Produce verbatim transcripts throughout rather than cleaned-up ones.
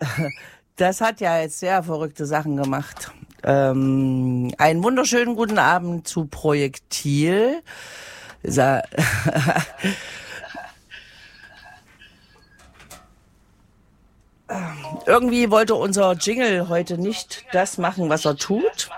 das hat ja jetzt sehr verrückte Sachen gemacht. Ähm, einen wunderschönen guten Abend zu Projektil. Sa- Irgendwie wollte unser Jingle heute nicht das machen, was er tut.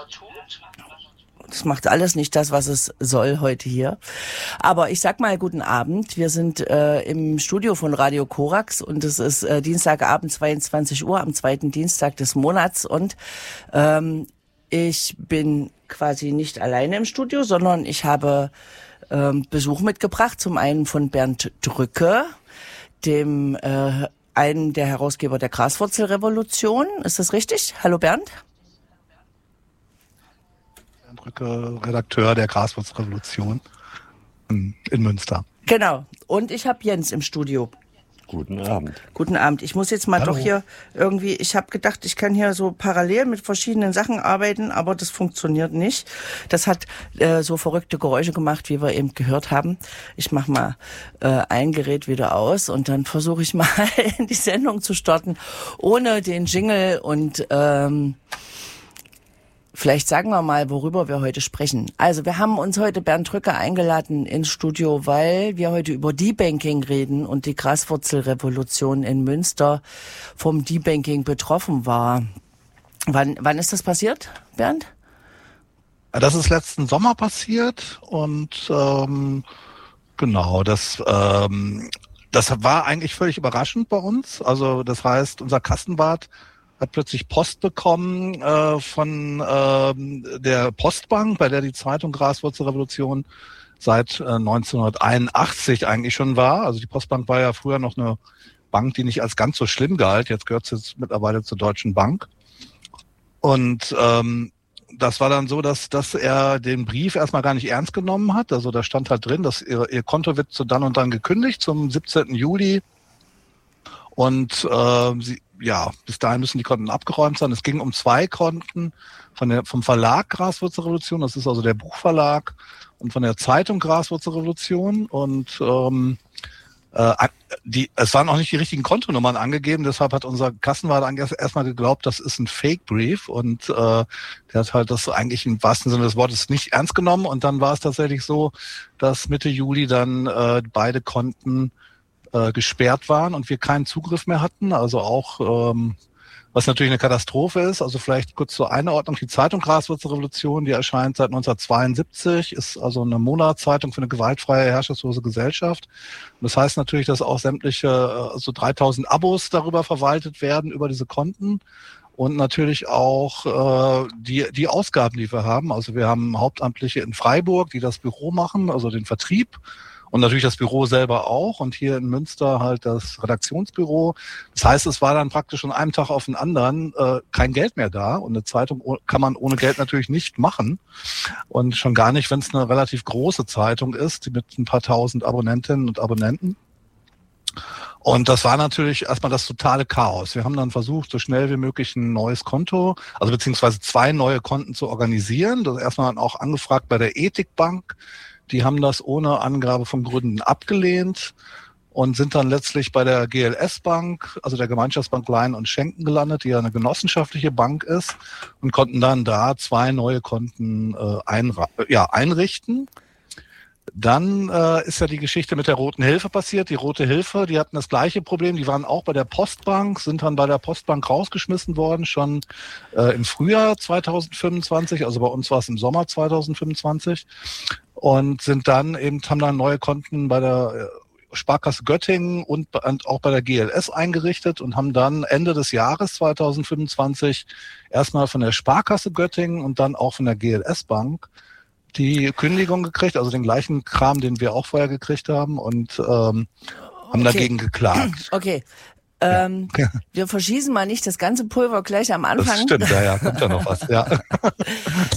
Das macht alles nicht das, was es soll heute hier. Aber ich sag mal guten Abend. Wir sind äh, im Studio von Radio Korax und es ist äh, Dienstagabend zweiundzwanzig Uhr am zweiten Dienstag des Monats und ähm, ich bin quasi nicht alleine im Studio, sondern ich habe ähm, Besuch mitgebracht. Zum einen von Bernd Drücke, dem äh, einen der Herausgeber der Graswurzelrevolution. Ist das richtig? Hallo Bernd. Bernd Drücke, Redakteur der Graswurzelrevolution in, in Münster. Genau. Und ich habe Jens im Studio. Guten Abend. Guten Abend. Ich muss jetzt mal Hallo. doch hier irgendwie, ich habe gedacht, ich kann hier so parallel mit verschiedenen Sachen arbeiten, aber das funktioniert nicht. Das hat äh, so verrückte Geräusche gemacht, wie wir eben gehört haben. Ich mache mal äh, ein Gerät wieder aus und dann versuche ich mal in die Sendung zu starten, ohne den Jingle und ähm, vielleicht sagen wir mal, worüber wir heute sprechen. Also wir haben uns heute Bernd Drücke eingeladen ins Studio, weil wir heute über Debanking reden und die Graswurzelrevolution in Münster vom Debanking betroffen war. Wann, wann ist das passiert, Bernd? Das ist letzten Sommer passiert und ähm, genau, das ähm, das war eigentlich völlig überraschend bei uns. Also das heißt, unser Kassenwart hat plötzlich Post bekommen äh, von ähm, der Postbank, bei der die Zeitung Graswurzelrevolution seit äh, neunzehnhunderteinundachtzig eigentlich schon war. Also die Postbank war ja früher noch eine Bank, die nicht als ganz so schlimm galt. Jetzt gehört sie jetzt mittlerweile zur Deutschen Bank. Und ähm, das war dann so, dass, dass er den Brief erstmal gar nicht ernst genommen hat. Also da stand halt drin, dass ihr, ihr Konto wird zu dann und dann gekündigt, zum siebzehnten Juli. Und äh, sie, ja, bis dahin müssen die Konten abgeräumt sein. Es ging um zwei Konten von der, vom Verlag Graswurzelrevolution, das ist also der Buchverlag, und von der Zeitung Graswurzelrevolution. Und ähm, äh, die, es waren auch nicht die richtigen Kontonummern angegeben, deshalb hat unser Kassenwart erstmal geglaubt, das ist ein Fake-Brief. Und äh, der hat halt das eigentlich im wahrsten Sinne des Wortes nicht ernst genommen. Und dann war es tatsächlich so, dass Mitte Juli dann äh, beide Konten gesperrt waren und wir keinen Zugriff mehr hatten, also auch, ähm, was natürlich eine Katastrophe ist. Also vielleicht kurz zur Einordnung, die Zeitung Graswurzelrevolution, die erscheint seit neunzehnhundertzweiundsiebzig, ist also eine Monatszeitung für eine gewaltfreie, herrschaftslose Gesellschaft. Und das heißt natürlich, dass auch sämtliche, also dreitausend Abos darüber verwaltet werden, über diese Konten. Und natürlich auch äh, die die Ausgaben, die wir haben. Also wir haben Hauptamtliche in Freiburg, die das Büro machen, also den Vertrieb. Und natürlich das Büro selber auch und hier in Münster halt das Redaktionsbüro. Das heißt, es war dann praktisch von einem Tag auf den anderen äh, kein Geld mehr da. Und eine Zeitung kann man ohne Geld natürlich nicht machen. Und schon gar nicht, wenn es eine relativ große Zeitung ist, mit ein paar tausend Abonnentinnen und Abonnenten. Und das war natürlich erstmal das totale Chaos. Wir haben dann versucht, so schnell wie möglich ein neues Konto, also beziehungsweise zwei neue Konten zu organisieren. Das erstmal dann auch angefragt bei der Ethikbank. Die haben das ohne Angabe von Gründen abgelehnt und sind dann letztlich bei der G L S-Bank, also der Gemeinschaftsbank Leihen und Schenken gelandet, die ja eine genossenschaftliche Bank ist, und konnten dann da zwei neue Konten äh, einra- ja, einrichten. Dann äh, ist ja die Geschichte mit der Roten Hilfe passiert. Die Rote Hilfe, die hatten das gleiche Problem. Die waren auch bei der Postbank, sind dann bei der Postbank rausgeschmissen worden, schon äh, im Frühjahr zweitausendfünfundzwanzig. Also bei uns war es im Sommer zweitausendfünfundzwanzig. Und sind dann eben, haben dann neue Konten bei der Sparkasse Göttingen und auch bei der G L S eingerichtet und haben dann Ende des Jahres zweitausendfünfundzwanzig erstmal von der Sparkasse Göttingen und dann auch von der G L S Bank die Kündigung gekriegt, also den gleichen Kram, den wir auch vorher gekriegt haben, und ähm, haben Okay. dagegen geklagt. Okay. Ähm, Ja. Wir verschießen mal nicht das ganze Pulver gleich am Anfang. Das stimmt, ja, ja, kommt ja noch was, ja.